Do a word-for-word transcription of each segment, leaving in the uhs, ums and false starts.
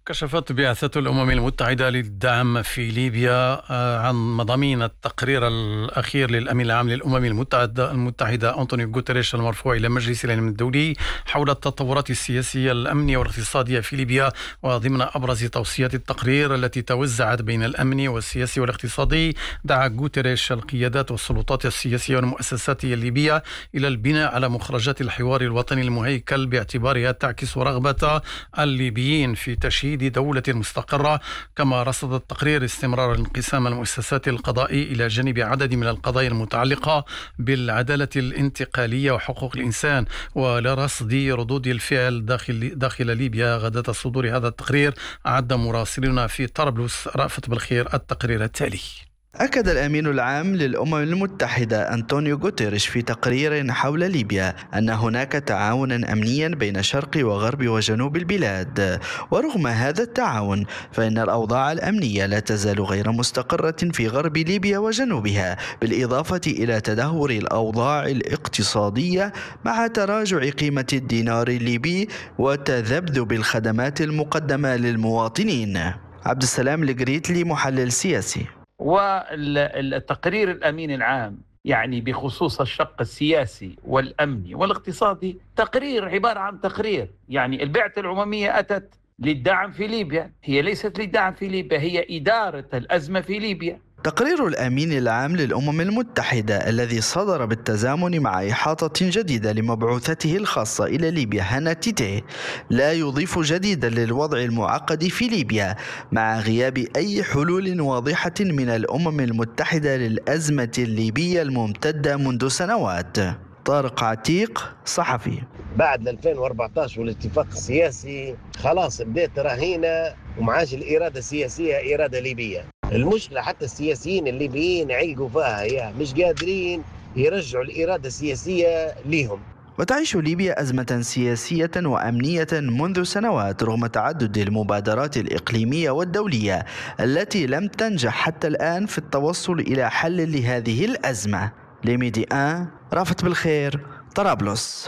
كشفت بعثة الأمم المتحدة للدعم في ليبيا آه، عن مضامين التقرير الأخير للأمين العام للأمم المتحدة المتحدة أنطونيو غوتيريش المرفوع إلى مجلس الأمن الدولي حول التطورات السياسية الأمنية والاقتصادية في ليبيا، وضمن أبرز توصيات التقرير التي توزعت بين الأمن والسياسي والاقتصادي. دعا غوتيريش القيادات والسلطات السياسية والمؤسسات الليبية إلى البناء على مخرجات الحوار الوطني المهيكل باعتبارها تعكس رغبة الليبيين في تشييد دولة مستقرة. كما رصد التقرير استمرار الانقسام المؤسسات القضائي إلى جانب عدد من القضايا المتعلقة بالعدالة الانتقالية وحقوق الإنسان، ولرصد ردود الفعل داخل داخل ليبيا. غدا صدور هذا التقرير أعد مراسلنا في طرابلس رأفت بالخير التقرير التالي. أكد الأمين العام للأمم المتحدة أنطونيو غوتيريش في تقرير حول ليبيا أن هناك تعاونا أمنيا بين شرق وغرب وجنوب البلاد، ورغم هذا التعاون فإن الأوضاع الأمنية لا تزال غير مستقرة في غرب ليبيا وجنوبها، بالإضافة إلى تدهور الأوضاع الاقتصادية مع تراجع قيمة الدينار الليبي وتذبذب الخدمات المقدمة للمواطنين. عبد السلام القريتلي، محلل سياسي. والتقرير الأمين العام يعني بخصوص الشق السياسي والأمني والاقتصادي تقرير عبارة عن تقرير، يعني البعثة الأممية أتت للدعم في ليبيا، هي ليست للدعم في ليبيا، هي إدارة الأزمة في ليبيا. تقرير الأمين العام للأمم المتحدة الذي صدر بالتزامن مع إحاطة جديدة لمبعوثته الخاصة إلى ليبيا هانا تيتي لا يضيف جديدا للوضع المعقد في ليبيا، مع غياب أي حلول واضحة من الأمم المتحدة للأزمة الليبية الممتدة منذ سنوات. طارق عتيق، صحفي. بعد ألفين وأربعة عشر والاتفاق السياسي خلاص بدأت رهينة ومعاش الإرادة السياسية إرادة ليبية. المشكلة حتى السياسيين الليبيين علقوا فيها، هي مش قادرين يرجعوا الإرادة السياسية ليهم. وتعيش ليبيا أزمة سياسية وأمنية منذ سنوات رغم تعدد المبادرات الإقليمية والدولية التي لم تنجح حتى الآن في التوصل إلى حل لهذه الأزمة. لميدي آن، رافت بالخير، طرابلس.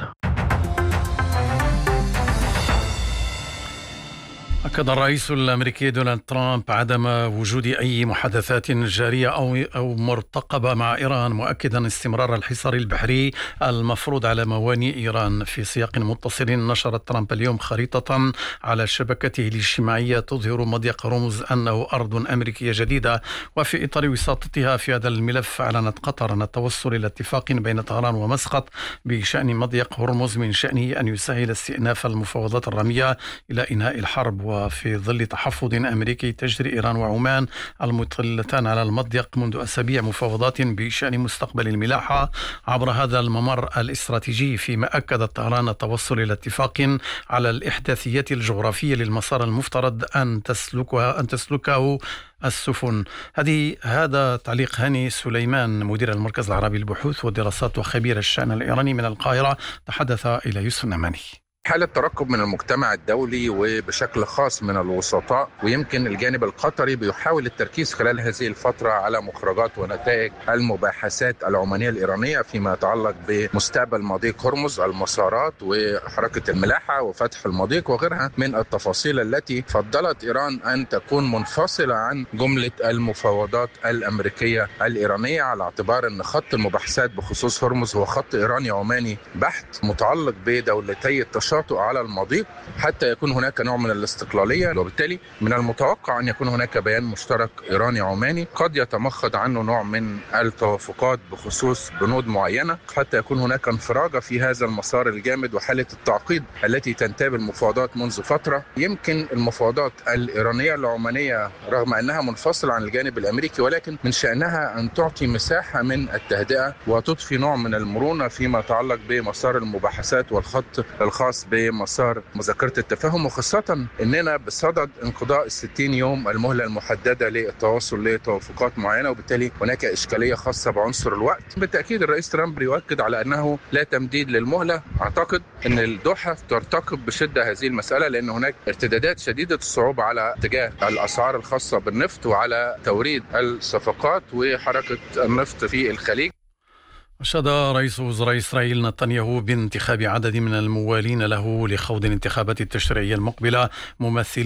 أكد الرئيس الأمريكي دونالد ترامب عدم وجود أي محادثات جارية أو أو مرتقبة مع إيران، مؤكدا استمرار الحصار البحري المفروض على موانئ إيران. في سياق متصل نشر ترامب اليوم خريطة على شبكته الاجتماعية تظهر مضيق هرمز أنه أرض أمريكية جديدة، وفي إطار وساطتها في هذا الملف أعلنت قطر أن التوصل إلى اتفاق بين طهران ومسقط بشأن مضيق هرمز من شأنه أن يسهل استئناف المفاوضات الرامية إلى إنهاء الحرب. وفي ظل تحفظ أمريكي تجري إيران وعمان المطلتان على المضيق منذ أسابيع مفاوضات بشأن مستقبل الملاحة عبر هذا الممر الاستراتيجي، فيما أكد طهران التوصل إلى اتفاق على الإحداثيات الجغرافية للمسار المفترض أن تسلكها أن تسلكه السفن. هذه هذا تعليق هاني سليمان، مدير المركز العربي للبحوث والدراسات وخبير الشأن الإيراني من القاهرة، تحدث إلى يوسف النعماني. حالة ترقب من المجتمع الدولي وبشكل خاص من الوسطاء، ويمكن الجانب القطري بيحاول التركيز خلال هذه الفترة على مخرجات ونتائج المباحثات العمانية الإيرانية فيما يتعلق بمستقبل مضيق هرمز، المسارات وحركة الملاحة وفتح المضيق وغيرها من التفاصيل التي فضلت إيران أن تكون منفصلة عن جملة المفاوضات الأمريكية الإيرانية، على اعتبار أن خط المباحثات بخصوص هرمز هو خط إيراني عماني بحت متعلق بدولتي التشاطؤ على المضيق حتى يكون هناك نوع من الاستقلالية، وبالتالي من المتوقع أن يكون هناك بيان مشترك إيراني عماني قد يتمخض عنه نوع من التوافقات بخصوص بنود معينة، حتى يكون هناك انفراجة في هذا المسار الجامد وحالة التعقيد التي تنتاب المفاوضات منذ فترة. يمكن المفاوضات الإيرانية العمانية رغم أنها منفصلة عن الجانب الأمريكي، ولكن من شأنها أن تعطي مساحة من التهدئة وتضفي نوع من المرونة فيما يتعلق بمسار المباحثات والخط الخاص بمسار مذكرة التفاهم، وخاصة أننا بصدد انقضاء الستين يوم المهلة المحددة للتوصل لتوافقات معينة، وبالتالي هناك إشكالية خاصة بعنصر الوقت. بالتأكيد الرئيس ترامب يؤكد على أنه لا تمديد للمهلة. أعتقد أن الدوحة ترتقب بشدة هذه المسألة، لأن هناك ارتدادات شديدة الصعوبة على اتجاه الأسعار الخاصة بالنفط وعلى توريد الصفقات وحركة النفط في الخليج. أشاد رئيس وزراء إسرائيل نتنياهو بانتخاب عدد من الموالين له لخوض الانتخابات التشريعية المقبلة ممثلين